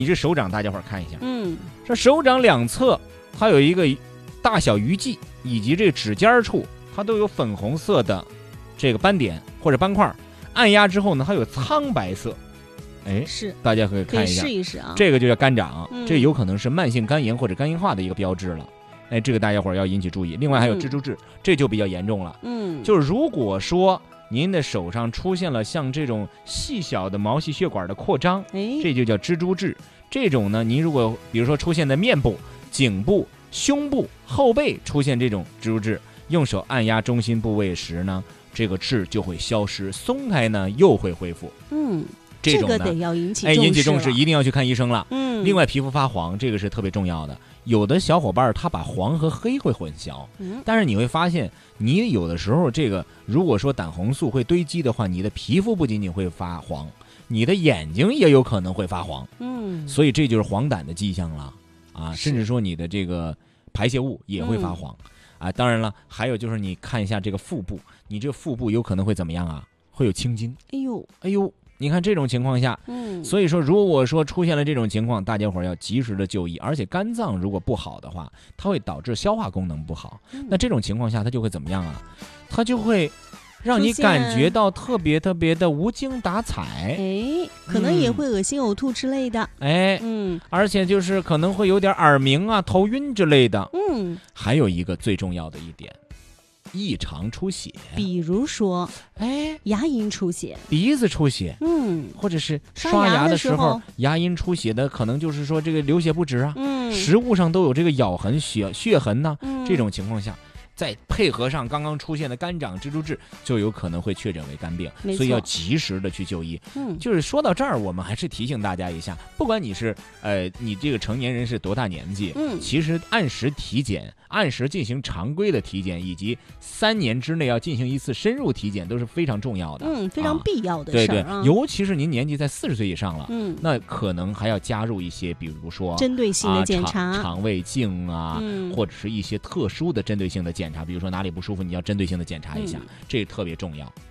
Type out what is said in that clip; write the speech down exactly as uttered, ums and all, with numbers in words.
你这手掌大家伙看一下， 嗯， 这手掌两侧它有一个大小鱼际，以及这个指尖处它都有粉红色的这个斑点或者斑块，按压之后呢，它有苍白色。哎， 是， 大家可以看一下， 可以试一试啊。 这个就叫肝掌， 嗯、 这有可能是慢性肝炎或者肝硬化的一个标志了。哎，这个大家伙要引起注意。另外还有蜘蛛痣，嗯、这就比较严重了。嗯，就是如果说您的手上出现了像这种细小的毛细血管的扩张， 哎， 这就叫蜘蛛痣。这种呢，您如果比如说出现在面部、颈部、胸部、后背出现这种蜘蛛痣，用手按压中心部位时呢，这个痣就会消失，松开呢又会恢复。 嗯。 这种这个得要引起哎， 重视， 引起重视，一定要去看医生了。 嗯， 另外，皮肤发黄，这个是特别重要的。有的小伙伴他把黄和黑会混淆，嗯，但是你会发现，你有的时候这个如果说胆红素会堆积的话，你的皮肤不仅仅会发黄，你的眼睛也有可能会发黄。嗯，所以这就是黄疸的迹象了啊，甚至说你的这个排泄物也会发黄。嗯、啊，当然了，还有就是你看一下这个腹部，你这腹部有可能会怎么样啊？会有青筋。 哎呦， 哎呦。你看这种情况下，嗯，所以说如果说出现了这种情况，大家伙要及时的就医，而且肝脏如果不好的话，它会导致消化功能不好。嗯、那这种情况下，它就会怎么样啊？它就会让你感觉到特别特别的无精打采， 哎，可能也会恶心、呕吐之类的， 哎，嗯，而且就是可能会有点耳鸣啊、头晕之类的， 嗯， 还有一个最重要的一点。异常出血， 比如说，哎，牙龈出血， 鼻子出血，嗯，或者是刷牙的时候牙龈出血的，可能就是说这个流血不止啊，嗯，食物上都有这个咬痕、血血痕呢、啊嗯，这种情况下，再配合上刚刚出现的肝掌蜘蛛痣，就有可能会确诊为肝病，所以要及时的去就医。嗯，就是说到这儿，我们还是提醒大家一下，不管你是呃你这个成年人是多大年纪，嗯，其实按时体检。按时进行常规的体检，以及三年之内要进行一次深入体检，都是非常重要的。 嗯，非常必要的事儿、啊。 对对，尤其是您年纪在四十岁以上了，嗯，那可能还要加入一些，比如说针对性的检查， 啊、肠, 肠胃镜啊、嗯，或者是一些特殊的针对性的检查，比如说哪里不舒服，你要针对性的检查一下，嗯、这特别重要。